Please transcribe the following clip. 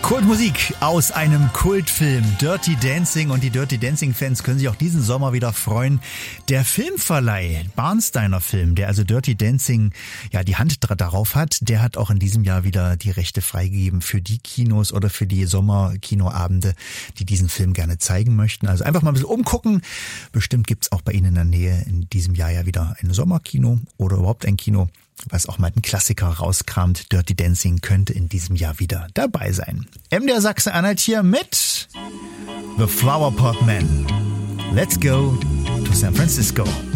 Kultmusik aus einem Kultfilm, Dirty Dancing, und die Dirty Dancing Fans können sich auch diesen Sommer wieder freuen. Der Filmverleih, Bernsteiner Film, der also Dirty Dancing ja die Hand darauf hat, der hat auch in diesem Jahr wieder die Rechte freigegeben für die Kinos oder für die Sommerkinoabende, die diesen Film gerne zeigen möchten. Also einfach mal ein bisschen umgucken. Bestimmt gibt's auch bei Ihnen in der Nähe in diesem Jahr ja wieder ein Sommerkino oder überhaupt ein Kino, was auch mal ein Klassiker rauskramt. Dirty Dancing könnte in diesem Jahr wieder dabei sein. MDR Sachsen-Anhalt hier mit The Flower Pot Man. Let's go to San Francisco.